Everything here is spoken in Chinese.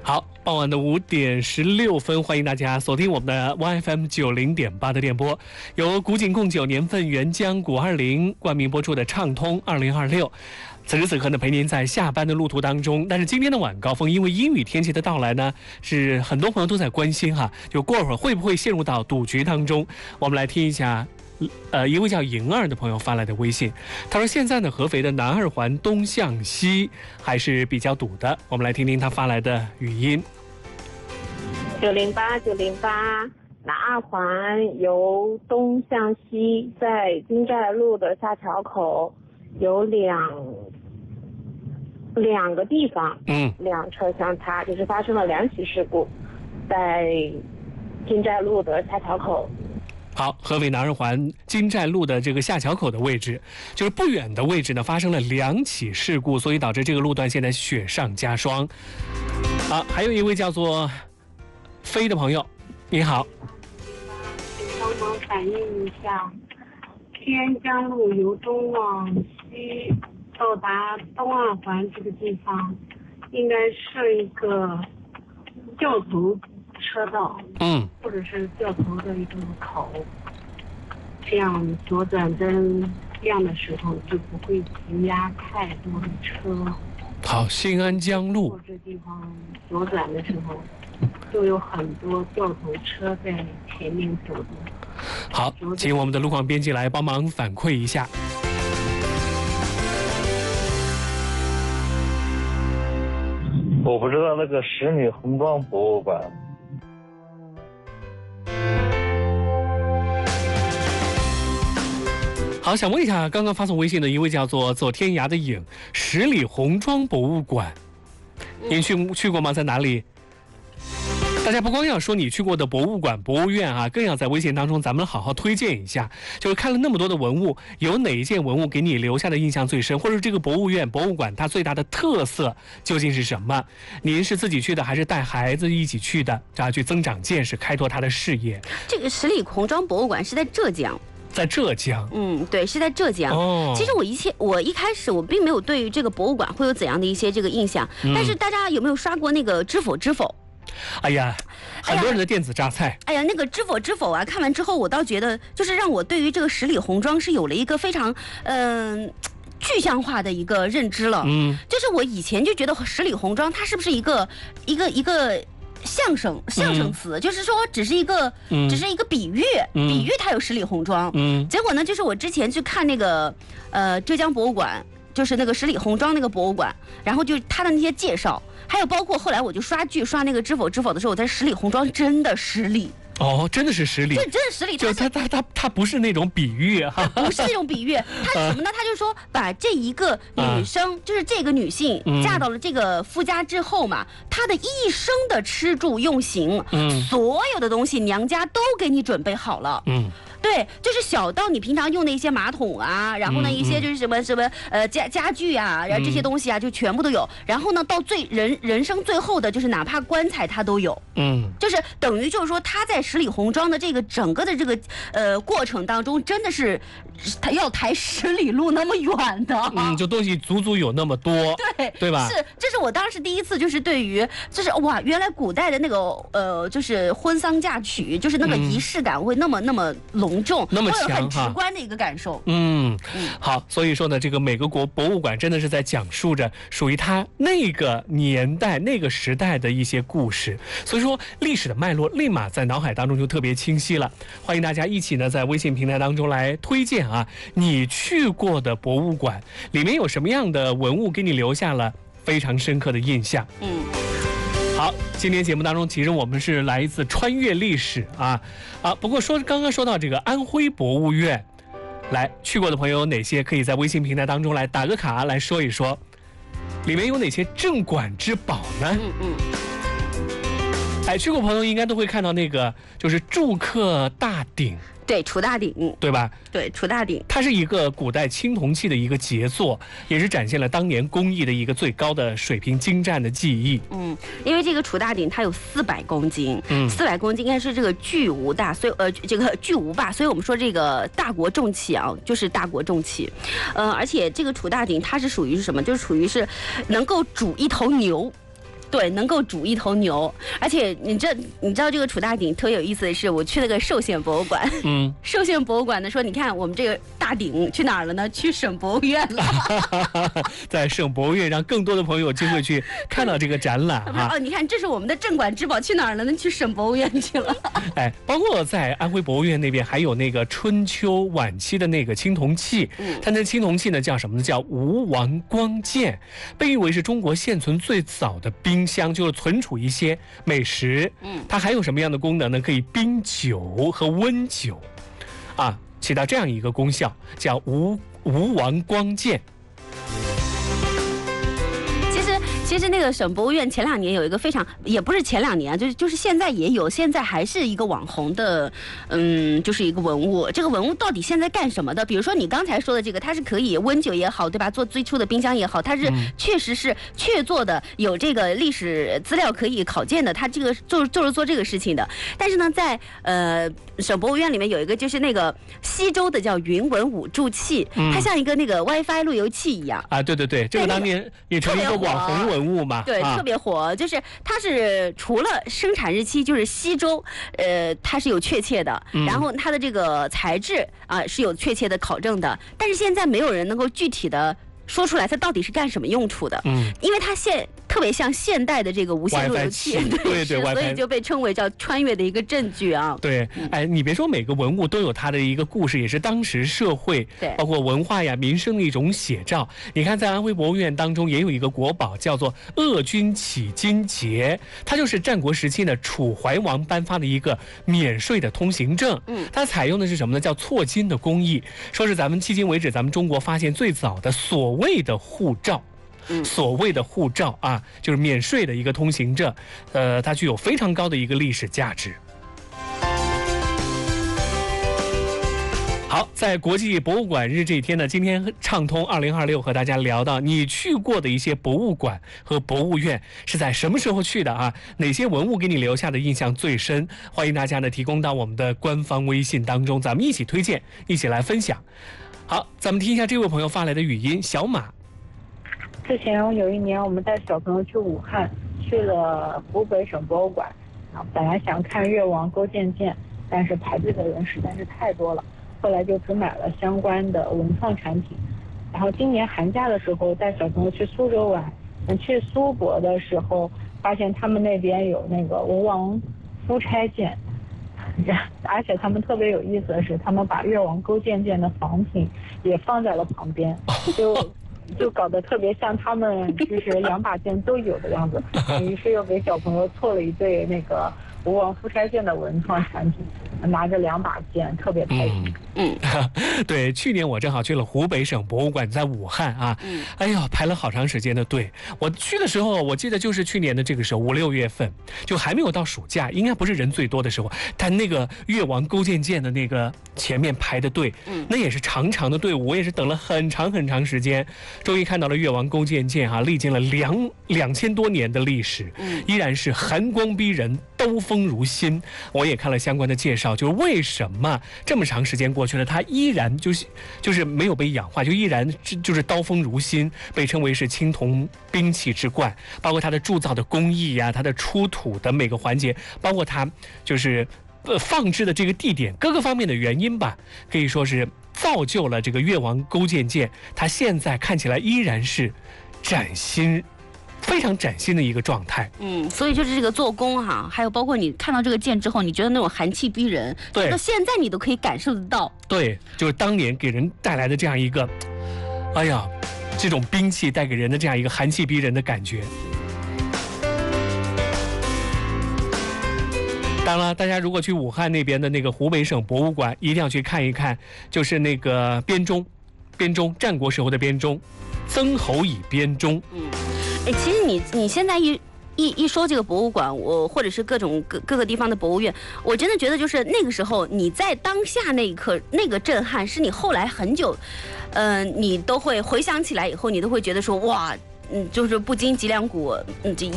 好，傍晚的5:16，欢迎大家锁定我们的 YFM 90.8的电波，由古井贡酒年份原浆520冠名播出的畅通2026。此时此刻呢，陪您在下班的路途当中。但是今天的晚高峰，因为阴雨天气的到来呢，是很多朋友都在关心哈，就过会儿会不会陷入到赌局当中？我们来听一下。一位叫莹儿的朋友发来的微信，他说现在呢，合肥的南二环东向西还是比较堵的。我们来听听他发来的语音。 908，南二环由东向西，在金寨路的下桥口有两个地方，两车相擦，就是发生了2起事故，在金寨路的下桥口。 好，合肥南二环金寨路的这个下桥口的位置，就是不远的位置呢，发生了2起事故，所以导致这个路段现在雪上加霜。好，还有一位叫做飞的朋友，你好。 请帮忙反映一下，天江路由东往西到达东二环这个地方，应该设一个掉头车道，或者是掉头的一个口，这样左转灯亮的时候就不会挤压太多的车。 好，新安江路这地方左转的时候，就有很多掉头车在前面走的。 好，请我们的路况编辑来帮忙反馈一下。 我不知道那个十里红庄博物馆。 好，想问一下，刚刚发送微信的一位叫做走天涯的影，十里红庄博物馆，您去过吗？在哪里？大家不光要说你去过的博物馆、博物院啊，更要在微信当中咱们好好推荐一下。就是看了那么多的文物，有哪一件文物给你留下的印象最深，或者这个博物院、博物馆它最大的特色究竟是什么？您是自己去的，还是带孩子一起去的？这样去增长见识，开拓他的视野。 这个十里红庄博物馆是在浙江。 在浙江， 对，是在浙江。其实我一开始我并没有对于这个博物馆会有怎样的一些这个印象，但是大家有没有刷过那个知否知否？ 哎呀，很多人的电子榨菜。 哎呀，那个知否知否啊，看完之后我倒觉得，就是让我对于这个十里红庄是有了一个非常具象化的一个认知了。就是我以前就觉得十里红庄它是不是一个相声词，就是说只是一个比喻，它有十里红庄。结果呢，就是我之前去看那个浙江博物馆，就是那个十里红庄那个博物馆，然后就他的那些介绍，还有包括后来我就刷那个知否知否的时候，我在十里红庄真的10里。 哦，真的是10里， 这真是10里， 就它不是那种比喻哈， 不是那种比喻，它是什么呢？他就说把这一个女生，就是这个女性嫁到了这个夫家之后嘛，她的一生的吃住用行，所有的东西娘家都给你准备好了。对，就是小到你平常用的一些马桶啊，然后呢一些就是什么家具啊，然后这些东西啊就全部都有。然后呢到人生最后的就是哪怕棺材它都有。就是等于就是说他在十里红庄的这个整个的这个过程当中，真的是他要抬10里路那么远的。 就东西足足有那么多，对吧？ 是，这是我当时第一次就是对于就是哇，原来古代的那个就是婚丧嫁娶，就是那个仪式感会那么隆重， 那么强哈， 很直观的一个感受。 好，所以说呢，这个每个博物馆真的是在讲述着属于它那个年代、那个时代的一些故事，所以说历史的脉络立马在脑海当中就特别清晰了。欢迎大家一起呢在微信平台当中来推荐啊，你去过的博物馆里面有什么样的文物给你留下了非常深刻的印象。好，今天节目当中其实我们是来自穿越历史啊。不过刚刚说到这个安徽博物院，来去过的朋友有哪些？可以在微信平台当中来打个卡来说一说，里面有哪些镇馆之宝呢？去过朋友应该都会看到那个就是祝克大鼎。 对，楚大鼎， 对吧？ 对，楚大鼎， 它是一个古代青铜器的一个杰作，也是展现了当年工艺的一个最高的水平精湛的技艺。 因为这个楚大鼎它有400公斤，400公斤应该是这个巨无大，所以这个巨无霸，所以我们说这个大国重器啊，就是大国重器。而且这个楚大鼎它是属于是什么？就是属于是能够煮一头牛。 对，能够煮一头牛。而且你知道这个楚大鼎特别有意思的是，我去了个寿县博物馆，寿县博物馆呢说，你看我们这个大鼎去哪儿了呢？去省博物院了。 在省博物院让更多的朋友有机会去看到这个展览啊。 哦，你看这是我们的镇馆之宝，去哪儿了呢？去省博物院去了。 哎，包括在安徽博物院那边还有那个春秋晚期的那个青铜器，它那青铜器呢叫什么呢？叫吴王光剑，被誉为是中国现存最早的冰箱，就是存储一些美食。它还有什么样的功能呢？可以冰酒和温酒，啊，起到这样一个功效，叫吴王光剑。 其实那个省博物院前2年有一个非常，也不是前2年啊，就是现在也有，现在还是一个网红的，就是一个文物。这个文物到底现在干什么的？比如说你刚才说的这个，它是可以温酒也好，对吧？做最初的冰箱也好，它是确实是确做的，有这个历史资料可以考见的。它这个就是做这个事情的。但是呢，在省博物院里面有一个就是那个西周的叫云纹五柱器，它像一个那个 WiFi 路由器一样啊。对，这个当年也成为一个网红文物嘛， 对，特别火。就是它是除了生产日期就是西周，它是有确切的，然后它的这个材质啊是有确切的考证的，但是现在没有人能够具体的说出来它到底是干什么用处的。因为它特别像现代的这个无线路由器， 对， 所以就被称为叫穿越的一个证据啊。 对，哎，你别说每个文物都有它的一个故事，也是当时社会包括文化呀、民生的一种写照。你看，在安徽博物院当中也有一个国宝，叫做鄂军起金节，它就是战国时期的楚怀王颁发的一个免税的通行证。它采用的是什么呢？叫错金的工艺，说是咱们迄今为止咱们中国发现最早的所谓的护照。所谓的护照啊，就是免税的一个通行证，它具有非常高的一个历史价值。好，在国际博物馆日这一天呢，今天畅通2026和大家聊到你去过的一些博物馆和博物院是在什么时候去的啊？哪些文物给你留下的印象最深？欢迎大家呢提供到我们的官方微信当中，咱们一起推荐，一起来分享。好，咱们听一下这位朋友发来的语音，小马。 之前有一年，我们带小朋友去武汉，去了湖北省博物馆，本来想看越王勾践剑，但是排队的人实在是太多了，后来就只买了相关的文创产品。然后今年寒假的时候带小朋友去苏州玩，去苏博的时候发现他们那边有那个文王夫差剑，而且他们特别有意思的是，他们把越王勾践剑的仿品也放在了旁边，就搞得特别像他们就是2把剑都有的样子，于是又给小朋友做了一对那个吴王夫差剑的文创产品，拿着2把剑，特别开心。 对，去年我正好去了湖北省博物馆，在武汉啊，哎呦，排了好长时间的队。我去的时候，我记得就是去年的这个时候，5、6月份，就还没有到暑假，应该不是人最多的时候。但那个越王勾践剑的那个前面排的队，那也是长长的队伍，我也是等了很长时间，终于看到了越王勾践剑啊，历经了2000多年的历史，依然是寒光逼人，刀锋如新。我也看了相关的介绍，就是为什么这么长时间过去了，它依然就是没有被氧化，就依然就是刀锋如新，被称为是青铜兵器之冠。包括它的铸造的工艺呀，它的出土的每个环节，包括它就是放置的这个地点，各个方面的原因吧，可以说是造就了这个越王勾践剑，它现在看起来依然是非常崭新的一个状态。 所以就是这个做工哈，还有包括你看到这个剑之后，你觉得那种寒气逼人， 对， 到现在你都可以感受得到。 对，就是当年给人带来的这样一个，哎呀，这种兵器带给人的这样一个寒气逼人的感觉。当然了，大家如果去武汉那边的那个湖北省博物馆，一定要去看一看，就是那个编钟，战国时候的编钟，曾侯乙编钟。 其实你现在一说这个博物馆，或者是各个地方的博物院，我真的觉得就是那个时候你在当下那一刻那个震撼，是你后来很久，你都会回想起来以后，你都会觉得说哇，就是不禁脊梁骨，